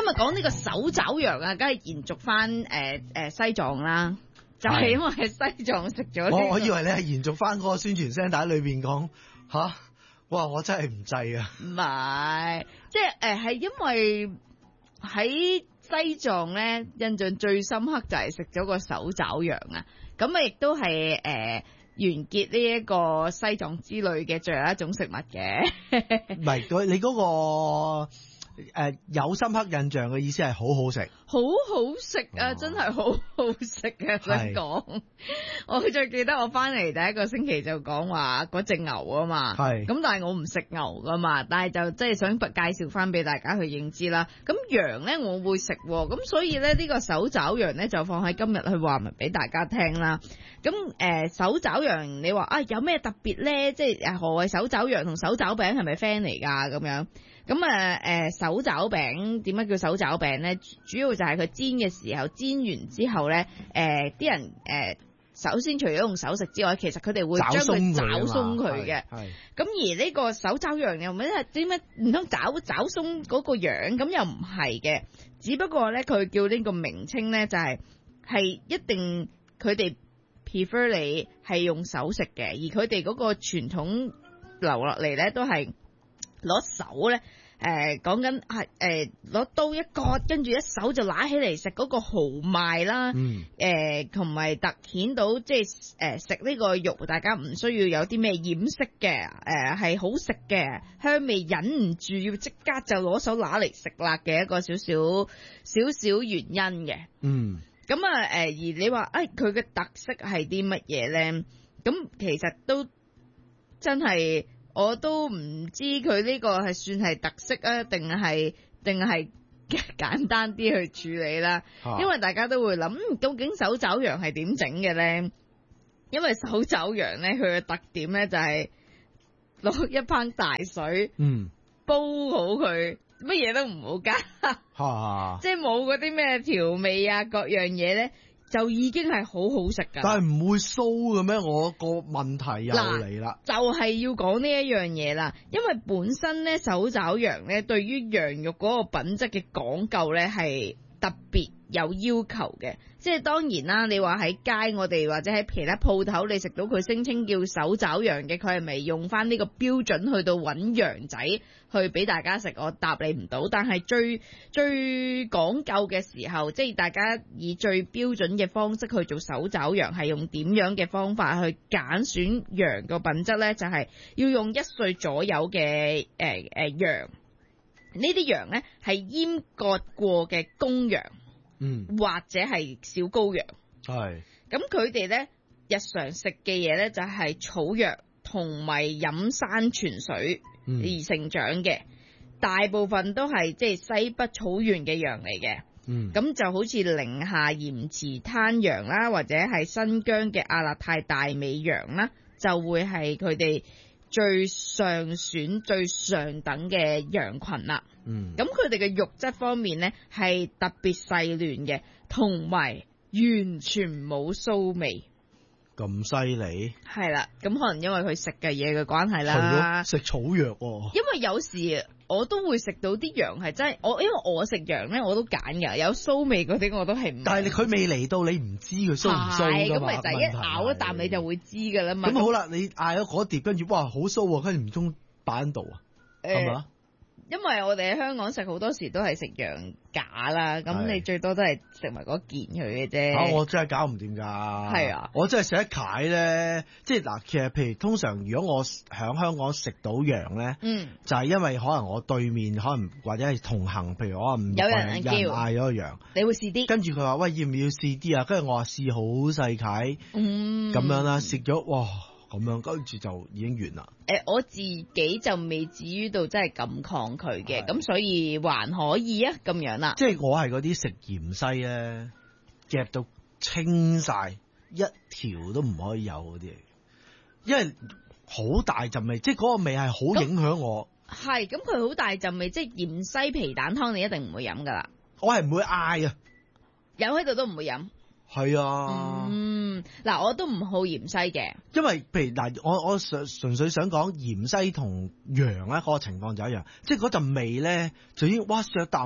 日講呢個手爪羊啊，梗係延續翻西藏啦，就係因為喺西藏食咗呢個。 我以為你係延續翻嗰個宣傳聲帶裏邊講吓，哇！我真係唔制啊！ 唔係，即係係因為喺西藏咧，印象最深刻就係食咗個手爪羊啊！咁啊，亦都係完結呢一個西藏之旅嘅最後一種食物嘅。 唔係你嗰個有深刻印象嘅意思係好好食， 好好食啊！真係好好食啊！想講，我最記得我翻嚟第一個星期就講話嗰隻牛啊嘛， 係咁但係我唔食牛噶嘛，但係就即係想介紹翻俾大家去認知啦。咁羊咧我會食，咁所以咧呢個手爪羊咧就放喺今日去話明俾大家聽啦。咁手爪羊你話啊有咩特別咧？即係何謂手爪羊同手爪餅係咪 friend 嚟㗎咁樣？咁手爪餅點解叫手爪餅咧？主要就係佢煎嘅時候，煎完之後咧，啲人首先除咗用手食之外，其實佢哋會將佢抓鬆佢嘅。咁而呢個手爪羊又唔係點解唔通抓鬆嗰個樣？咁又唔係嘅，只不過咧佢叫呢個名稱咧就係一定佢哋 prefer 你係用手食嘅，而佢哋嗰個傳統留落嚟咧都係攞手咧，講緊係攞刀一割，跟住一手就拿起嚟食嗰個豪邁啦，同埋突顯到即係食呢個肉，大家唔需要有啲咩掩飾嘅，係好食嘅，香味忍唔住要即刻就攞手拿嚟食辣嘅一個少少原因嘅。咁而你話佢嘅特色係啲乜嘢咧？咁其實都真係。我都唔知佢呢個係算係特色啊，定係簡單啲去處理啦。因為大家都會諗，究竟手爪羊係點整嘅咧？因為手爪羊咧，佢嘅特點咧就係攞一盆大水，煲好佢，乜嘢都唔好加，即係冇嗰啲咩調味啊，各樣嘢咧。就已經係好好食噶， 但係唔會騷嘅咩？我個問題又嚟啦， 就係要講呢一樣嘢啦。因為本身咧手爪羊咧，對於羊肉嗰個品質嘅講究咧係特別有要求嘅。即係當然啦，你話喺街我哋或者喺其他鋪頭你食到佢聲稱叫手爪羊嘅，佢係咪用翻呢個標準去到揾羊仔去俾大家食？我答你唔到。但係最講究嘅時候，即係大家以最標準嘅方式去做手爪羊，係用點樣嘅方法去揀選羊個品質呢？就係要用1歲左右嘅羊，呢啲羊呢係閹割過嘅公羊。或者係小羔羊，咁佢哋咧日常食嘅嘢咧就係草藥同埋飲山泉水而成長嘅，大部分都係即係西北草原嘅羊嚟嘅，咁就好似寧夏鹽池灘羊啦，或者係新疆嘅阿勒泰大美羊啦，就會係佢哋最上選最上等嘅羊群啦。咁佢哋嘅肉質方面呢係特別細嫩嘅，同埋完全冇騷味。 咁犀利？ 係啦，咁可能因為佢食嘅嘢嘅關係啦， 食草藥喎。 因為有時我都會食到啲羊係真係，因為我食羊呢我都揀㗎，有騷味嗰啲我都係唔。但係佢未嚟到，你唔知佢騷唔騷㗎嘛？ 咁咪就係一咬一啖你就會知㗎啦嘛。 咁好啦，你嗌咗嗰碟，跟住哇好騷喎，跟住唔通擺喺度啊？係咪啊？ 因為我哋喺香港食好多時都係食羊架啦，咁你最多都係食埋嗰件佢嘅啫。 我真係搞唔掂㗎。係啊，我真係食一解咧，即係嗱，其實譬如通常如果我喺香港食到羊咧，就係因為可能我對面可能或者係同行，譬如可能有人嗌咗個羊，你會試啲，跟住佢話喂要唔要試啲啊？跟住我話試好細解，咁樣啦，食咗哇！咁樣跟住就已經完啦。 我自己就未至於到真係咁抗拒嘅，咁所以還可以啊，咁樣啦。 即係我係嗰啲食芫茜咧，夾到清晒，一條都唔可以有嗰啲嚟，因為好大陣味，即係嗰個味係好影響我。 係，咁佢好大陣味，即係芫茜皮蛋湯，你一定唔會飲噶啦。 我係唔會嗌啊， 有喺度都唔會飲。 係啊， 嗱，我都唔好芫茜嘅， 因為譬如嗱，我純粹想講芫茜同羊咧嗰個情況就一樣，即係嗰陣味咧就已經哇削啖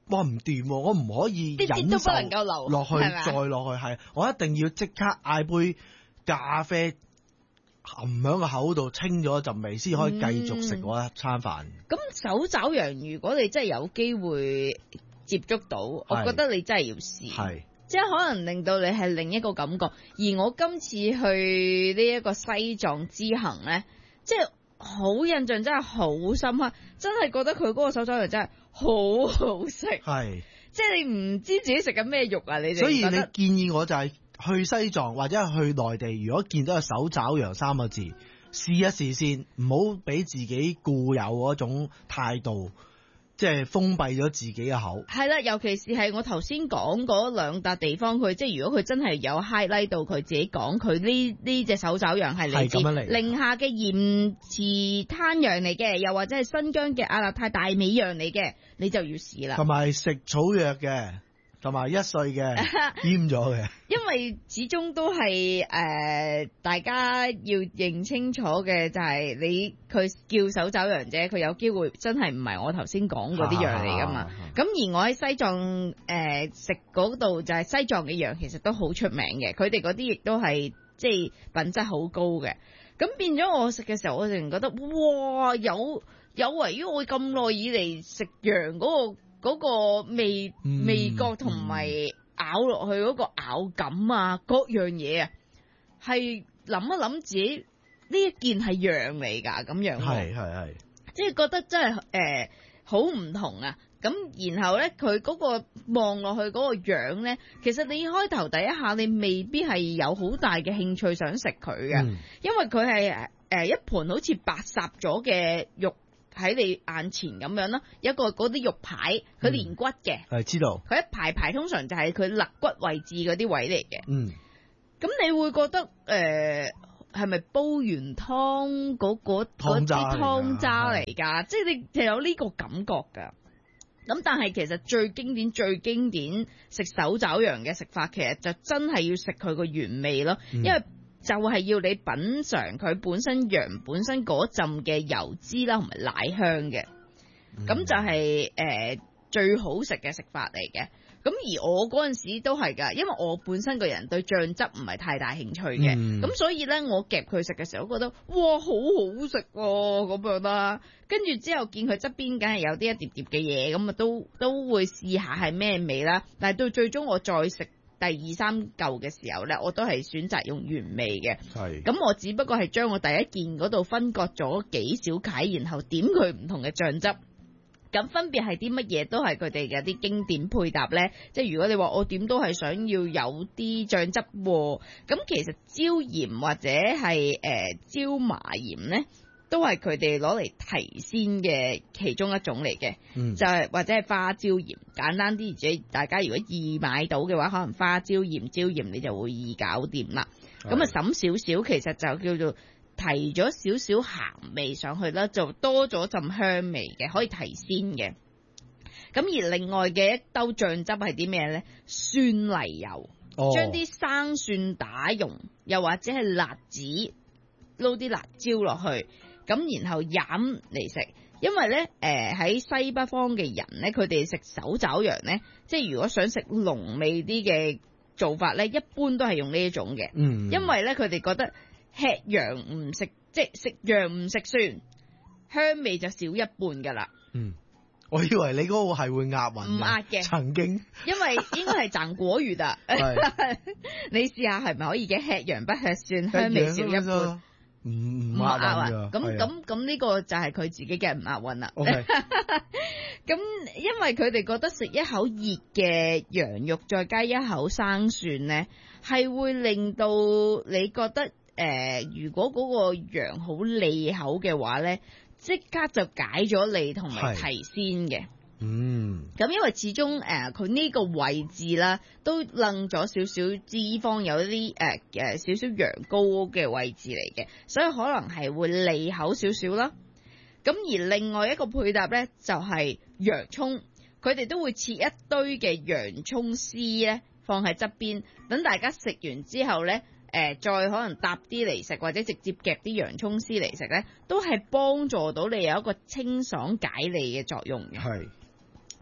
哇唔掂喎，我唔可以啲都不能夠留落去再落去，係我一定要即刻嗌杯咖啡含響個口度清咗陣味，先可以繼續食嗰一餐飯。 咁手爪羊，如果你真係有機會接觸到，我覺得你真係要試，係即係可能令到你係另一個感覺。而我今次去呢一個西藏之行咧，即係好印象，真係好深刻，真係覺得佢嗰個手爪羊真係好好食，係即係你唔知自己食緊咩肉啊！你哋所以你建議我就係去西藏或者係去內地，如果見到有手爪羊3個字，試一試先，唔好俾自己固有嗰種態度，即係封閉咗自己嘅口。係啦，尤其是係我頭先講嗰2笪地方，佢即係如果佢真係有 highlight 到佢自己講，佢呢隻手爪羊係嚟自寧夏嘅鹽池灘羊嚟嘅，又或者係新疆嘅阿勒泰大美羊嚟嘅，你就要試啦。同埋食草藥嘅。同埋1歲嘅閹咗嘅，因為始終都係大家要認清楚嘅就係佢叫手爪羊啫，佢有機會真係唔係我頭先講嗰啲羊嚟噶嘛。咁而我喺西藏食嗰度就係西藏嘅羊，其實都好出名嘅，佢哋嗰啲亦都係即係品質好高嘅。咁變咗我食嘅時候，我突然覺得哇，有違於我咁耐以嚟食羊嗰個味覺同埋咬落去嗰個咬感啊，各樣嘢啊，係諗一諗自己呢一件係羊嚟㗎咁樣，係，即係覺得真係好唔同啊！咁然後咧，佢嗰個望落去嗰個樣咧，其實你開頭第一下你未必係有好大嘅興趣想食佢嘅，因為佢係一盤好似白烚咗嘅肉。喺你眼前咁樣咯，一個嗰啲肉排，佢連骨嘅，係知道。佢一排排通常就係佢肋骨位置嗰啲位嚟嘅。咁你會覺得係咪煲完湯嗰啲湯渣嚟㗎？即係你就有呢個感覺㗎。咁但係其實最經典食手爪羊嘅食法，其實就真係要食佢個原味咯，因為就係要你品嚐佢本身羊本身嗰陣嘅油脂啦，同埋奶香嘅，咁就係最好食嘅食法嚟嘅。咁而我嗰陣時都係㗎，因為我本身個人對醬汁唔係太大興趣嘅，咁所以咧我夾佢食嘅時候，我覺得哇好好食喎咁樣啦。跟住之後見佢側邊梗係有啲一碟碟嘅嘢，咁啊都會試下係咩味啦。但係到最終我再食第2、3嚿嘅時候咧，我都係選擇用原味嘅。係，咁我只不過係將我第一件嗰度分割咗幾小塊，然後點佢唔同嘅醬汁。咁分別係啲乜嘢都係佢哋嘅啲經典配搭咧。即係如果你話我點都係想要有啲醬汁喎，咁其實椒鹽或者係椒麻鹽咧，都係佢哋攞嚟提鮮嘅其中一種嚟嘅，就係或者係花椒鹽，簡單啲，而且大家如果易買到嘅話，可能花椒鹽、椒鹽你就會易搞掂啦。咁啊，滲少少，其實就叫做提咗少少鹹味上去啦，就多咗陣香味嘅，可以提鮮嘅。咁而另外嘅一兜醬汁係啲咩咧？蒜泥油，將啲生蒜打溶，又或者係辣子撈啲辣椒落去。咁然後飲嚟食，因為咧喺西北方嘅人咧，佢哋食手爪羊咧，即係如果想食濃味啲嘅做法咧，一般都係用呢一種嘅。因為咧佢哋覺得吃羊唔食，即係食羊唔食蒜，香味就少一半噶啦。我以為你嗰個係會押韻，唔押嘅，曾經，因為應該係賺果月啊。你試下係咪可以嘅？吃羊不吃蒜，香味少一半。唔押韻㗎，咁呢個就係佢自己嘅唔押韻啦。咁因為佢哋覺得食一口熱嘅羊肉，再加一口生蒜咧，係會令到你覺得如果嗰個羊好膩口嘅話咧，即刻就解咗膩同埋提鮮嘅。咁因為始終佢呢個位置啦，都楞咗少少脂肪，有一啲少少羊羔嘅位置嚟嘅，所以可能係會膩口少少啦。咁而另外一個配搭咧，就係洋葱，佢哋都會切一堆嘅洋葱絲咧，放喺側邊，等大家食完之後咧，再可能搭啲嚟食，或者直接夾啲洋葱絲嚟食咧，都係幫助到你有一個清爽解膩嘅作用嘅。係。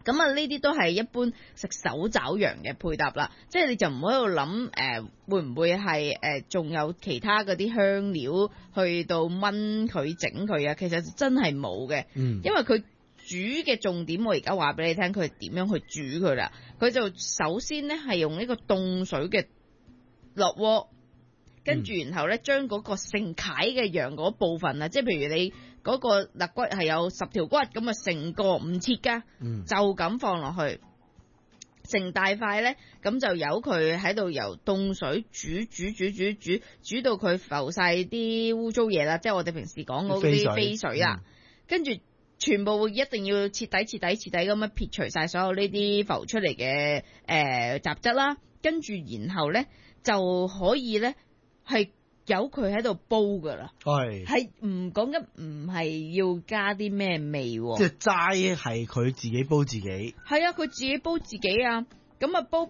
咁啊，呢啲都係一般食手爪羊嘅配搭啦，即係你就唔好喺度諗會唔會係仲有其他嗰啲香料去到炆佢整佢啊？其實真係冇嘅，因為佢煮嘅重點我而家話俾你聽，佢係點樣去煮佢啦？佢就首先呢係用呢個凍水嘅落鍋，跟住然後呢將嗰個成塊嘅羊嗰部分啊，即係譬如你嗰個肋骨係有10條骨咁啊，成個唔切㗎，就咁放落去，成大塊呢，咁就由佢喺度由凍水煮到佢浮晒啲污糟嘢啦，即係我哋平時講嗰啲飛水啦，跟住全部一定要徹底咁樣撇除晒所有呢啲浮出嚟嘅雜質啦，跟住然後呢，就可以呢係由佢喺度煲噶啦，係唔講緊唔係要加啲咩味， 即係齋係佢自己煲自己， 係啊，佢自己煲自己啊，咁啊煲，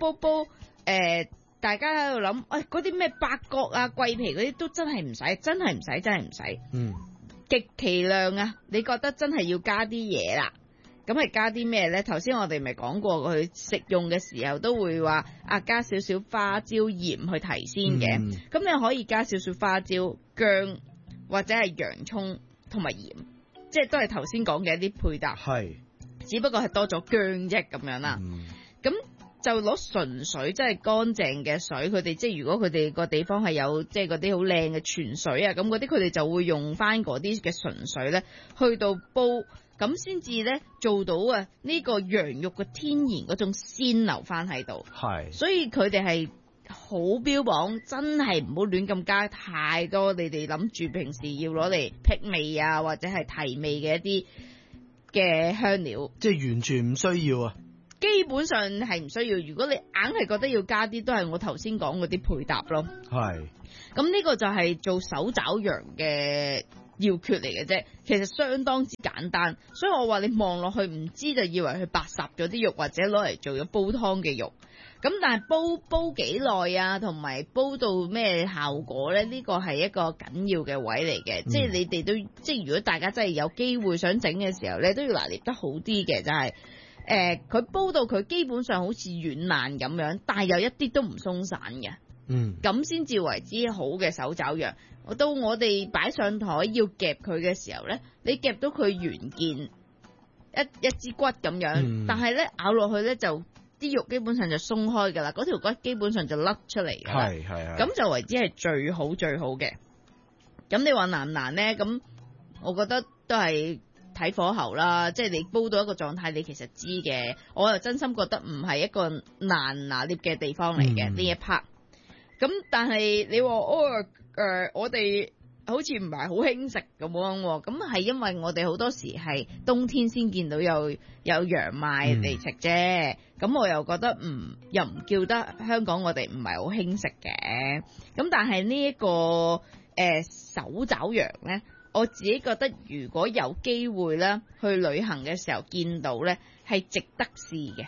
大家喺度諗，嗰啲咩八角啊、桂皮嗰啲都真係唔使，極其量啊！你覺得真係要加啲嘢啦？咁係加啲咩呢？頭先我哋咪講過，佢食用嘅時候都會話加少少花椒鹽去提鮮嘅。咁你可以加少少花椒薑或者係洋葱同埋鹽，即係都係頭先講嘅一啲配搭。係，只不過係多咗薑啫咁樣啦。咁就攞純水，即係乾淨嘅水。佢哋即係如果佢哋個地方係有即係嗰啲好靚嘅泉水啊，咁嗰啲佢哋就會用翻嗰啲嘅純水咧，去到煲，咁先至咧做到呢個羊肉嘅天然嗰種鮮流翻喺度。係，所以佢哋係好標榜，真係唔好亂咁加太多。你哋諗住平時要攞嚟辟味啊，或者係提味嘅一啲嘅香料， 即係完全唔需要啊。 基本上係唔需要，如果你硬係覺得要加啲，都係我頭先講嗰啲配搭咯。係，咁呢個就係做手爪羊嘅要訣嚟嘅啫，其實相當之簡單，所以我話你望落去唔知就以為佢白烚咗啲肉，或者攞嚟做咗煲湯嘅肉。咁但係煲幾耐啊，同埋煲到咩效果呢？呢個係一個緊要嘅位嚟嘅，即係你哋都即係如果大家真係有機會想整嘅時候咧，都要拿捏得好啲嘅，就係佢煲到佢基本上好似軟爛咁樣，但係又一啲都唔鬆散嘅。咁先至為之好嘅手爪羊。到我哋擺上台要夾佢嘅時候呢，你夾到佢原件一支骨咁樣，但係呢咬落去呢，就啲肉基本上就鬆開㗎啦，嗰條骨基本上就甩出嚟㗎啦。係，咁就為之係最好嘅。咁你話難唔難呢？咁我覺得都係睇火候啦，即係你煲到一個狀態，你其實知嘅。我又真心覺得唔係一個難拿捏嘅地方嚟嘅呢一 part。咁但係你話我哋好似唔係好興食咁樣喎，咁係因為我哋好多時係冬天先見到有羊賣嚟食啫。咁我又覺得又唔叫得香港我哋唔係好興食嘅。咁但係呢一個手爪羊呢，我自己覺得如果有機會咧去旅行嘅時候見到呢，係值得試嘅。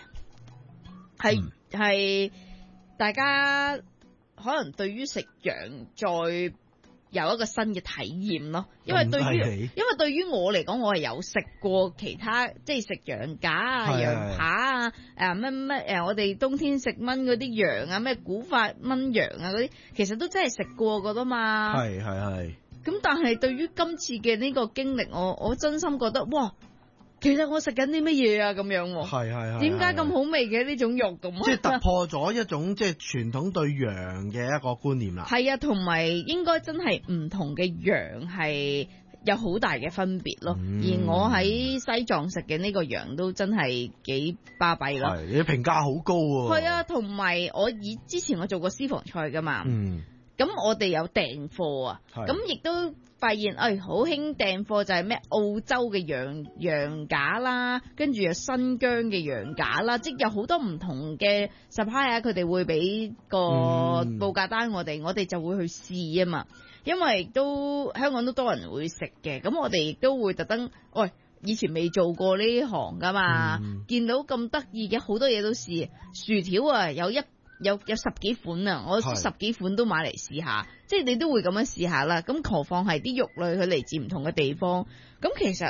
係大家可能對於食羊再有一個新嘅體驗咯，因為對於我嚟講，我係有食過其他，即係食羊架啊、羊扒啊、乜我哋冬天食炆嗰啲羊啊，咩古法炆羊啊嗰啲，其實都真係食過噶啦嘛。係。咁但係對於今次嘅呢個經歷，我真心覺得哇！其實我食緊啲乜嘢啊？咁樣喎，點解咁好味嘅呢種肉咁？ 即係突破咗一種即係傳統對羊嘅一個觀念啦。 係啊，同埋應該真係唔同嘅羊係有好大嘅分別咯。而我喺西藏食嘅呢個羊都真係幾巴閉咯。 你評價好高喎。 係啊，同埋之前我做過私房菜噶嘛。咁我哋有訂貨啊，咁亦都發現好興訂貨就係咩澳洲嘅羊架啦，跟住有新疆嘅羊架啦，即係有好多唔同嘅 supplier，佢哋會俾個報價單我哋就會去試啊嘛，因為香港都多人會食嘅，咁我哋亦都會特登以前未做過呢行噶嘛，見到咁得意嘅好多嘢都試，薯條啊有10幾款啊，我10幾款都買嚟試下，即係你都會咁樣試下啦。咁何況係啲肉類佢嚟自唔同嘅地方，咁其實呢，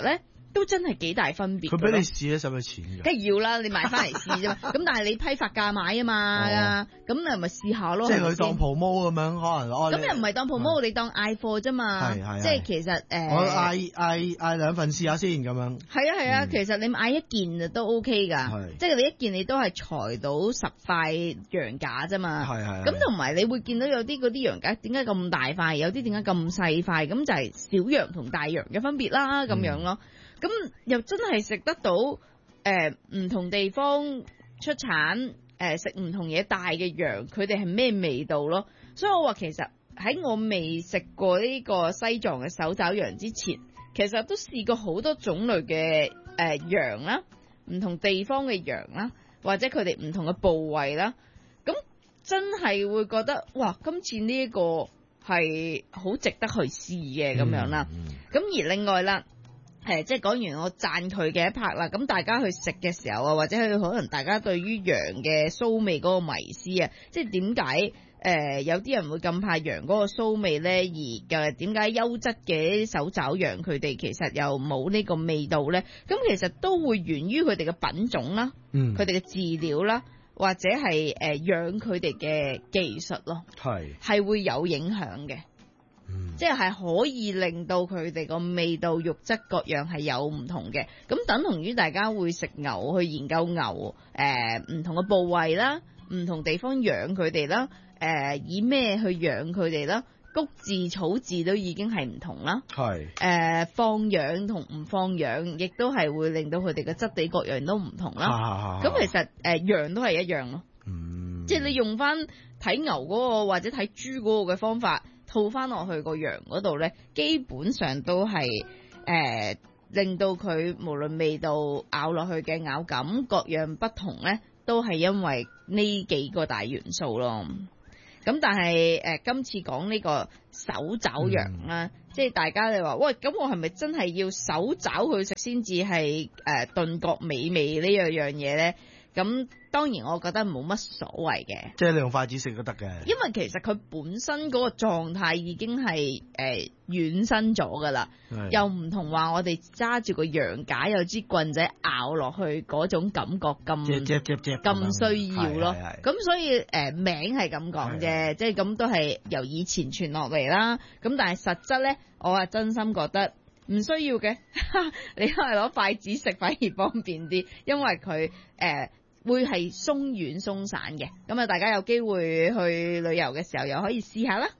都真係幾大分別。 佢俾你試咧，使唔使錢㗎？ 梗係要啦，你買翻嚟試啫嘛。咁但係你批發價買啊嘛，咁你咪試下咯。 即係佢當 promo 咁樣，可能咁又唔係當 promo，你當嗌貨啫嘛。即係其實我嗌兩份試下先咁樣。 係啊，其實你買一件就都 OK 㗎。即係你一件你都係裁到10塊羊架啫嘛。咁同埋你會見到有啲嗰啲羊架點解咁大塊，有啲點解咁細塊，咁就係小羊同大羊嘅分別啦，咁樣咯。咁又真係食得到唔同地方出產食唔同嘢大嘅羊，佢哋係咩味道咯？所以我話其實喺我未食過呢個西藏嘅手爪羊之前，其實都試過好多種類嘅羊啦，唔同地方嘅羊啦，或者佢哋唔同嘅部位啦，咁真係會覺得哇！今次呢一個係好值得去試嘅咁樣啦。咁而另外啦。即係講完我讚佢嘅一 part 啦，咁大家去食嘅時候啊，或者可能大家對於羊嘅騷味嗰個迷思啊，即係點解有啲人會咁怕羊嗰個騷味呢？而點解優質嘅手爪羊佢哋其實又冇呢個味道呢？咁其實都會源於佢哋嘅品種啦，佢哋嘅飼料啦，或者係養佢哋嘅技術咯，係會有影響嘅。即係可以令到佢哋個味道、肉質各樣係有唔同嘅，咁等同於大家會食牛去研究牛，唔同嘅部位啦，唔同地方養佢哋啦，以咩去養佢哋啦，穀飼、草飼都已經係唔同啦，放養同唔放養，亦都係會令到佢哋嘅質地各樣都唔同啦。咁其實羊都係一樣咯，即係你用翻睇牛嗰個或者睇豬嗰個嘅方法。套翻落去個羊嗰度呢，基本上都係令到佢無論味道、咬落去嘅咬感各樣不同呢，都係因為呢幾個大元素咯。咁但係今次講呢個手爪羊啦，即係大家你話喂，咁我係咪真係要手爪去食先至係頓覺美味呢樣嘢呢？咁當然我覺得冇乜所謂嘅， 即係你用筷子食都得嘅。 因為其實佢本身嗰個狀態已經係軟身咗㗎啦，又唔同話我哋揸住個羊架有支棍仔咬落去嗰種感覺咁需要咯。咁所以名係咁講啫，即係咁都係由以前傳落嚟啦。咁但係實質咧，我係真心覺得唔需要嘅，你都係攞筷子食反而方便啲，因為佢會係鬆軟鬆散嘅，咁啊大家有機會去旅遊嘅時候又可以試下啦。